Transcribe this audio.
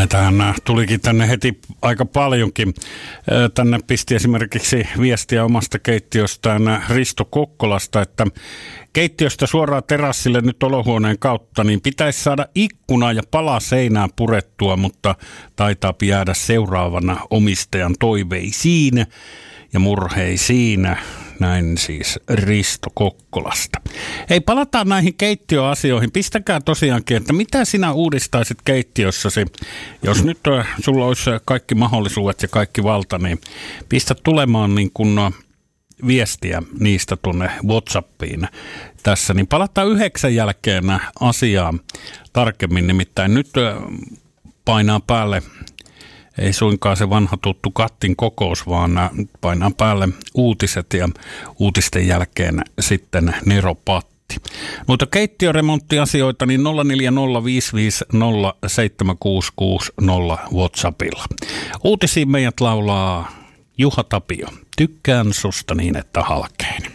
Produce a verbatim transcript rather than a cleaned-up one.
Näitähän tulikin tänne heti aika paljonkin. Tänne pisti esimerkiksi viestiä omasta keittiöstään Risto Kokkolasta, että keittiöstä suoraan terassille nyt olohuoneen kautta, niin pitäisi saada ikkuna ja pala seinää purettua, mutta taitaa jäädä seuraavana omistajan toiveisiin ja murheisiin. Näin siis Risto Kokkolasta. Hei, palataan näihin keittiöasioihin. Pistäkää tosiaankin, että mitä sinä uudistaisit keittiössäsi, jos nyt sulla olisi kaikki mahdollisuudet ja kaikki valta, niin pistä tulemaan niin kuin viestiä niistä tuonne WhatsAppiin tässä. Niin palataan yhdeksän jälkeen asiaan tarkemmin, nimittäin nyt painaa päälle. Ei suinkaan se vanha tuttu Kattin kokous, vaan painaa päälle uutiset ja uutisten jälkeen sitten Nero Patti. Mutta keittiöremonttiasioita niin nolla neljä nolla viisi viisi nolla seitsemän kuusi kuusi nolla WhatsAppilla. Uutisiin meidät laulaa Juha Tapio. Tykkään susta niin, että halkein.